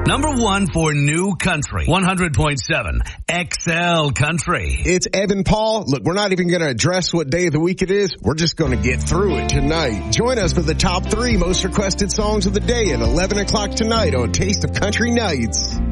Number 1 for New Country, 100.7 XL Country. It's Evan Paul. Look, we're not even going to address what day of the week it is. We're just going to get through it tonight. Join us for the top 3 most requested songs of the day at 11 o'clock tonight on Taste of Country Nights.